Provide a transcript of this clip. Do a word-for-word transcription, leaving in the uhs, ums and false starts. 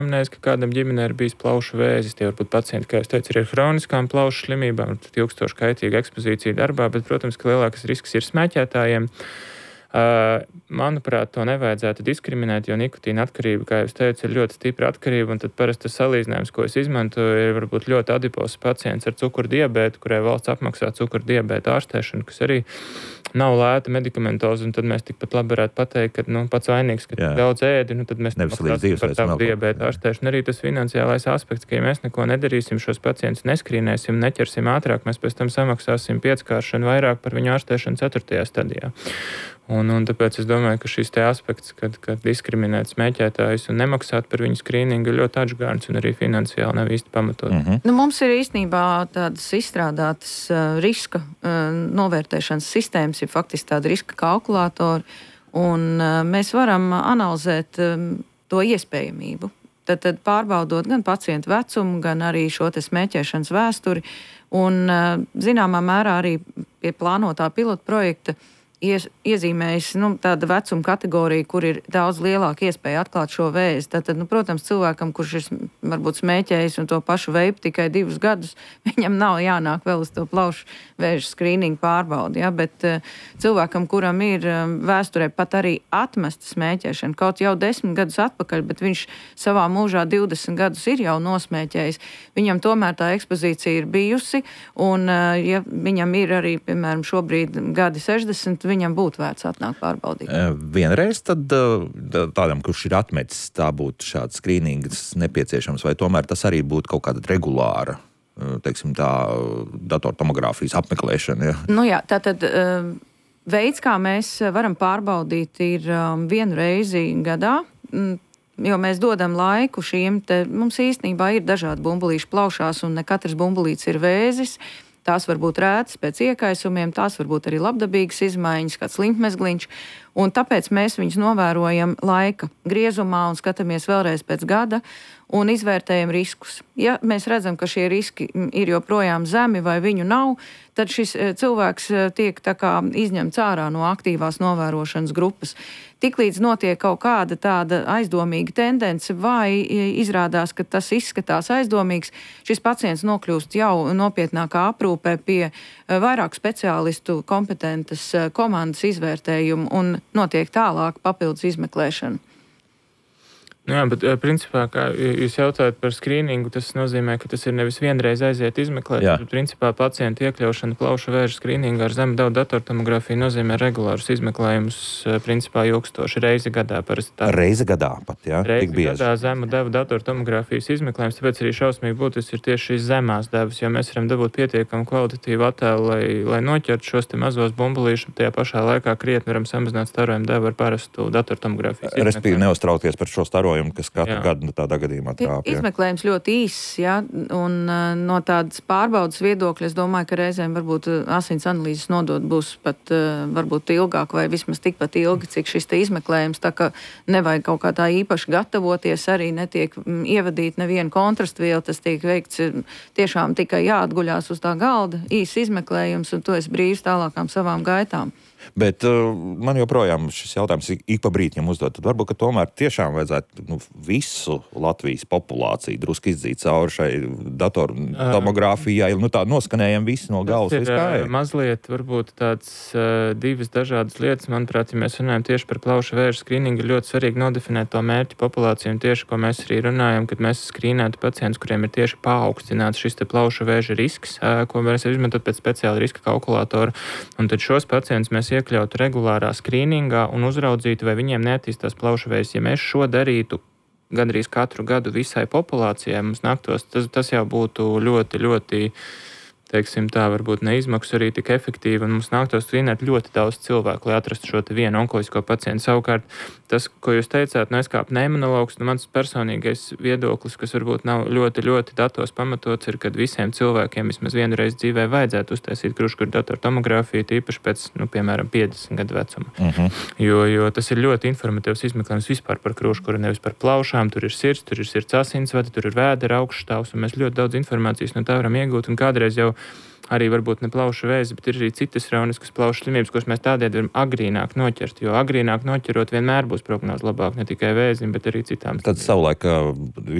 Ka kādam ģimenē ir bijis plaušu vēzis. Tie varbūt pacienti, kā es teicu, ir ar hroniskām plaušu slimībām, ilgstoši kaitīga ekspozīcija darbā, bet, protams, ka lielākas risks ir smēķētājiem. Uh, manuprāt, to nevajadzētu diskriminēt, jo nikotīna atkarība, kā jau es teicu, ir ļoti stipra atkarība, un tad parasti tas salīdzinājums, ko es izmantoju, ir varbūt ļoti adipos pacients ar cukurdiabētu, kurai valsts apmaksā cukurdiabēta ārstēšanu, kas arī nav lēta medikamentoza, un tad mēs tikpat labi varētu pateikt, ka nu, pats vainīgs, ka daudz ēdi, nu, tad mēs maksāsim par tavu diabēta ārstēšanu. Arī tas finansiālais aspekts, ka ja mēs neko nedarīsim, šos pacientus neskrīnēsim, neķersim ātrāk, mēs pēc tam samaksāsim pieckāršanu vairāk par viņu ārstēšanu ceturtajā stadijā. Un, un tāpēc es domāju, ka šis te aspekts, kad, kad diskriminēt smēķētājus un nemaksāt par viņu skrīningu, ir ļoti atžgārns un arī finansiāli nav īsti pamatot. Mm -hmm. Nu, mums ir īstenībā tādas izstrādātas uh, riska uh, novērtēšanas sistēmas, ir faktiski tāda riska kalkulātori, un uh, mēs varam analizēt um, to iespējamību. Tad, tad pārbaudot gan pacientu vecumu, gan arī šo te smēķēšanas vēsturi, un uh, zināmā mērā arī pie plānotā pilota projekta Ies, iezīmējis nu, tāda vecuma kategorija, kur ir daudz lielāka iespēja atklāt šo vēzi. Tātad, nu, protams, cilvēkam, kurš ir varbūt smēķējis un to pašu veipu tikai divus gadus, viņam nav jānāk vēl uz to plaušu vēža skrīningu pārbaudi. Ja? Bet uh, cilvēkam, kuram ir um, vēsturē pat arī atmesta smēķēšana, kaut jau desmit gadus atpakaļ, bet viņš savā mūžā divdesmit gadus ir jau nosmēķējis, viņam tomēr tā ekspozīcija ir bijusi, un uh, ja viņam ir arī, piemēram, šobrīd gadi sešdesmit, viņam būtu vērts atnākt pārbaudīt. Vienreiz tad tādam, kurš ir atmetis, tā būtu šāds skrīnings nepieciešams, vai tomēr tas arī būtu kaut kāda regulāra, teiksim tā, datortomogrāfijas apmeklēšana? Ja? Nu jā, tātad veids, kā mēs varam pārbaudīt, ir vienu reizi gadā, jo mēs dodam laiku šiem te, mums īstenībā ir dažādi bumbulīši plaušās, un ne katrs bumbulīts ir vēzis. Tās var būt rētas pēc iekaisumiem, tās var būt arī labdabīgas izmaiņas, kāds limfmezgliņš, un tāpēc mēs viņus novērojam laika griezumā un skatāmies vēlreiz pēc gada un izvērtējam riskus. Ja mēs redzam, ka šie riski ir joprojām zemi vai viņu nav, tad šis cilvēks tiek tā kā izņemts ārā no aktīvās novērošanas grupas. Tiklīdz notiek kaut kāda tāda aizdomīga tendence vai izrādās, ka tas izskatās aizdomīgs, šis pacients nokļūst jau nopietnākā aprūpē pie vairāk speciālistu kompetentas komandas izvērtējumu un notiek tālāk papildus izmeklēšana. Nu jā, bet principā, kā jūs jautājat par skrīningu, tas nozīmē, ka tas ir nevis vienreiz aiziet izmeklēt, bet principā pacientu iekļaušana plaušu vēža skrīningā ar zemu devu datortomogrāfiju nozīmē regulārus izmeklējumus, principā ilgstoši reizi gadā. Tā. Reizi gadā pat, jā? Reizi gadā zemu devu datortomogrāfijas izmeklējums, tāpēc arī šausmīgi būtis ir tieši šīs zemās devas, jo mēs varam dabūt pietiekam kvalitatīvu attēlu, lai, lai noķertu šos te mazos bumbulīšus, tajā pašā laikā krietni varam samazināt starojumu devu ar parastu datortomogrāfijas izmeklējumu. Respektīvi neuztraukties par šo starojumu, kas katru jā. gadu tādā gadījumā trāp. Izmeklējums ļoti īss, ja, un uh, no tādas pārbaudas viedokļa es domāju, ka reizēm varbūt asins analīzes nodot būs pat uh, varbūt ilgāk vai vismaz tikpat ilgi, cik šis te izmeklējums, tā ka nevajag kaut kā tā īpaši gatavoties, arī netiek m, ievadīt nevienu kontrastvielu, tas tiek veikts tiešām tikai jāatguļās uz tā galda, īs izmeklējums, un to es brīvs tālākām savām gaitām. Bet uh, man joprojām šis jautājums ik pa brītņam uzdot. Tad varbūt, ka tomēr tiešām vajadzētu nu, visu Latvijas populāciju drusku izdzīt cauri šai datortomogrāfijai. Nu, tā noskanējam visi no galvas. Tas ir uh, mazliet varbūt tāds uh, divas dažādas lietas. Manuprāt, ja mēs runājam tieši par plaušu vēža skrīningu, ir ļoti svarīgi nodefinēt to mērķi populāciju. Un tieši, ko mēs arī runājam, kad mēs skrīnētu pacientus, kuriem ir tieši paaugstināts šis te plaušu vēža risks, uh, ko mēs izmantot pēc speciāla riska kalkulātora. Un tad šos pacientus mēs iekļautu regulārā skrīningā un uzraudzītu, vai viņiem neattīstās plaušu vēzis. Ja mēs šo darītu gandrīz katru gadu visai populācijai, mums nāktos, tas, tas jau būtu ļoti, ļoti, teiksim tā, varbūt neizmaksu arī tik efektīvi, un mums nāktos skrīnēt ļoti daudz cilvēku, lai atrastu šo te vienu onkoloģisko pacientu. Savukārt, tas, ko jūs teicāt, nu es kā pneimonologs, nu mans personīgais viedoklis, kas varbūt nav ļoti, ļoti datos pamatots, ir, kad visiem cilvēkiem vismaz vienu reizi dzīvē vajadzētu uztaisīt kruškuru datortomogrāfiju, tīpaši pēc, nu, piemēram, piecdesmit gadu vecuma. Uh-huh. Jo, jo tas ir ļoti informatīvs izmeklējums vispār par kruškuru, nevis par plaušām, tur ir sirds, tur ir sirds asinsvadi, tur ir vēdera augšstāvs, un mēs ļoti daudz informācijas no tā varam iegūt, un kādreiz jau arī varbūt ne plaušu vēzi, bet ir arī citas hroniskas plaušu slimības, kuras mēs tādēļ varam agrīnāk noķert, jo agrīnāk noķerot vienmēr būs prognoze labāk ne tikai vēzim, bet arī citām. Tad savulaik